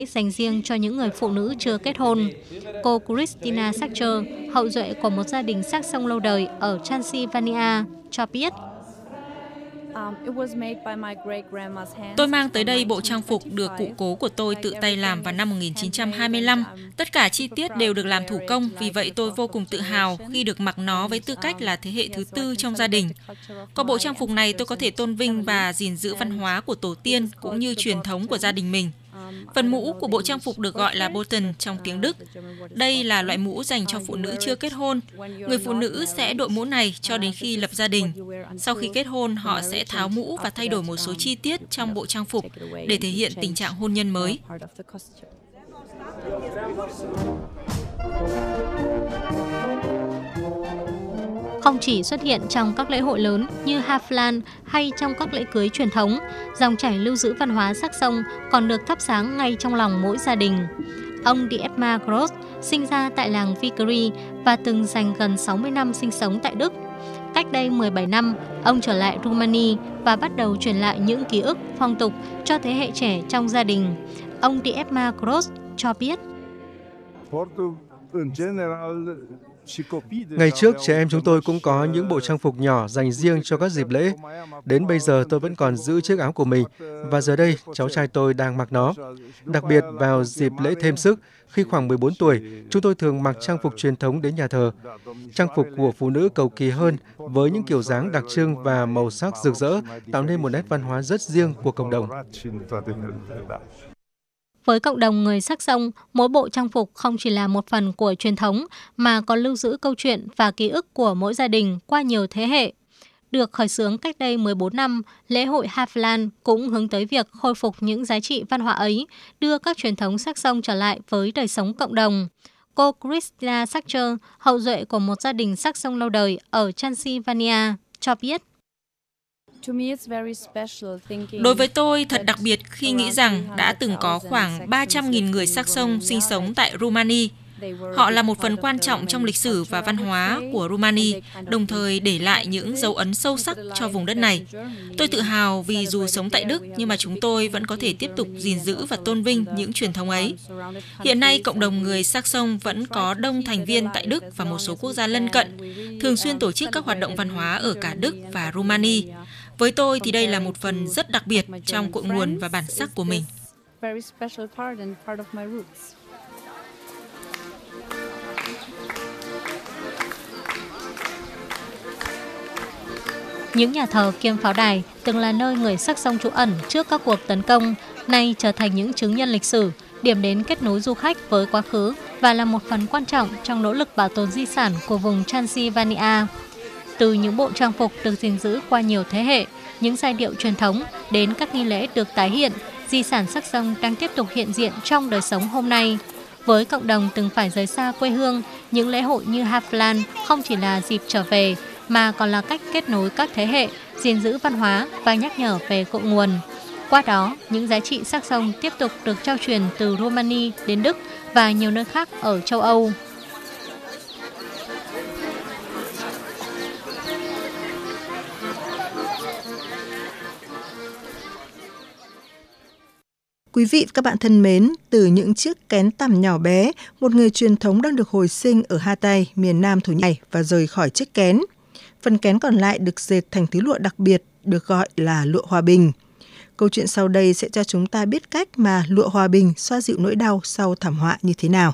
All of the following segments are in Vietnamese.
dành riêng cho những người phụ nữ chưa kết hôn. Cô Christina Sacher, hậu duệ của một gia đình Saxon lâu đời ở Transylvania, cho biết. Tôi mang tới đây bộ trang phục được cụ cố của tôi tự tay làm vào năm 1925. Tất cả chi tiết đều được làm thủ công, vì vậy tôi vô cùng tự hào khi được mặc nó với tư cách là thế hệ thứ tư trong gia đình. Có bộ trang phục này tôi có thể tôn vinh và gìn giữ văn hóa của tổ tiên cũng như truyền thống của gia đình mình. Phần mũ của bộ trang phục được gọi là Botten trong tiếng Đức. Đây là loại mũ dành cho phụ nữ chưa kết hôn. Người phụ nữ sẽ đội mũ này cho đến khi lập gia đình. Sau khi kết hôn, họ sẽ tháo mũ và thay đổi một số chi tiết trong bộ trang phục để thể hiện tình trạng hôn nhân mới. Không chỉ xuất hiện trong các lễ hội lớn như Haflan hay trong các lễ cưới truyền thống, dòng chảy lưu giữ văn hóa Saxon còn được thắp sáng ngay trong lòng mỗi gia đình. Ông Dietmar Gross sinh ra tại làng Vickery và từng dành gần 60 năm sinh sống tại Đức. Cách đây 17 năm, ông trở lại Rumani và bắt đầu truyền lại những ký ức, phong tục cho thế hệ trẻ trong gia đình. Ông Dietmar Gross cho biết. Ngày trước, trẻ em chúng tôi cũng có những bộ trang phục nhỏ dành riêng cho các dịp lễ. Đến bây giờ tôi vẫn còn giữ chiếc áo của mình, và giờ đây cháu trai tôi đang mặc nó. Đặc biệt vào dịp lễ thêm sức, khi khoảng 14 tuổi, chúng tôi thường mặc trang phục truyền thống đến nhà thờ. Trang phục của phụ nữ cầu kỳ hơn, với những kiểu dáng đặc trưng và màu sắc rực rỡ, tạo nên một nét văn hóa rất riêng của cộng đồng. Với cộng đồng người Saxon, mỗi bộ trang phục không chỉ là một phần của truyền thống mà còn lưu giữ câu chuyện và ký ức của mỗi gia đình qua nhiều thế hệ. Được khởi xướng cách đây 14 năm, lễ hội Haflan cũng hướng tới việc khôi phục những giá trị văn hóa ấy, đưa các truyền thống Saxon trở lại với đời sống cộng đồng. Cô Christina Sacher, hậu duệ của một gia đình Saxon lâu đời ở Transylvania, cho biết. Đối với tôi, thật đặc biệt khi nghĩ rằng đã từng có khoảng 300.000 người Saxon sinh sống tại Rumani. Họ là một phần quan trọng trong lịch sử và văn hóa của Rumani, đồng thời để lại những dấu ấn sâu sắc cho vùng đất này. Tôi tự hào vì dù sống tại Đức nhưng mà chúng tôi vẫn có thể tiếp tục gìn giữ và tôn vinh những truyền thống ấy. Hiện nay, cộng đồng người Saxon vẫn có đông thành viên tại Đức và một số quốc gia lân cận, thường xuyên tổ chức các hoạt động văn hóa ở cả Đức và Rumani. Với tôi thì đây là một phần rất đặc biệt trong cội nguồn và bản sắc của mình. Những nhà thờ kiêm pháo đài từng là nơi người Saxon trú ẩn trước các cuộc tấn công, nay trở thành những chứng nhân lịch sử, điểm đến kết nối du khách với quá khứ và là một phần quan trọng trong nỗ lực bảo tồn di sản của vùng Transylvania. Từ những bộ trang phục được gìn giữ qua nhiều thế hệ, những giai điệu truyền thống đến các nghi lễ được tái hiện, di sản Saxon đang tiếp tục hiện diện trong đời sống hôm nay. Với cộng đồng từng phải rời xa quê hương, những lễ hội như Haflan không chỉ là dịp trở về, mà còn là cách kết nối các thế hệ, gìn giữ văn hóa và nhắc nhở về cội nguồn. Qua đó, những giá trị Saxon tiếp tục được trao truyền từ Rumani đến Đức và nhiều nơi khác ở châu Âu. Quý vị và các bạn thân mến, từ những chiếc kén tằm nhỏ bé, một nghề truyền thống đang được hồi sinh ở Hatay, miền Nam Thổ Nhĩ Kỳ và rời khỏi chiếc kén. Phần kén còn lại được dệt thành thứ lụa đặc biệt, được gọi là lụa hòa bình. Câu chuyện sau đây sẽ cho chúng ta biết cách mà lụa hòa bình xoa dịu nỗi đau sau thảm họa như thế nào.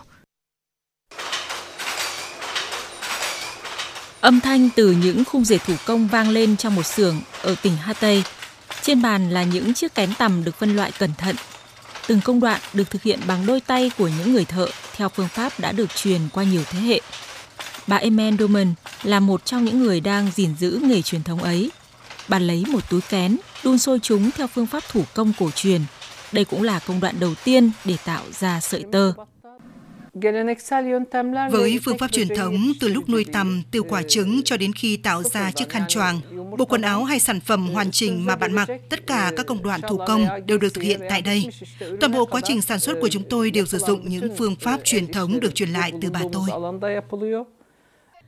Âm thanh từ những khung dệt thủ công vang lên trong một xưởng ở tỉnh Hatay. Trên bàn là những chiếc kén tằm được phân loại cẩn thận. Từng công đoạn được thực hiện bằng đôi tay của những người thợ theo phương pháp đã được truyền qua nhiều thế hệ. Bà Emen Doman là một trong những người đang gìn giữ nghề truyền thống ấy. Bà lấy một túi kén, đun sôi chúng theo phương pháp thủ công cổ truyền. Đây cũng là công đoạn đầu tiên để tạo ra sợi tơ. Với phương pháp truyền thống, từ lúc nuôi tằm, từ quả trứng cho đến khi tạo ra chiếc khăn choàng, bộ quần áo hay sản phẩm hoàn chỉnh mà bạn mặc, tất cả các công đoạn thủ công đều được thực hiện tại đây. Toàn bộ quá trình sản xuất của chúng tôi đều sử dụng những phương pháp truyền thống được truyền lại từ bà tôi.